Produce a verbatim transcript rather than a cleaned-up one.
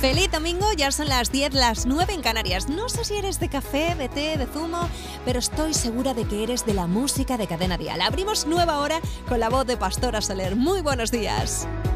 Feliz domingo, ya son las diez, las nueve en Canarias. No sé si eres de café, de té, de zumo, pero estoy segura de que eres de la música de Cadena Dial. Abrimos nueva hora con la voz de Pastora Soler. Muy buenos días.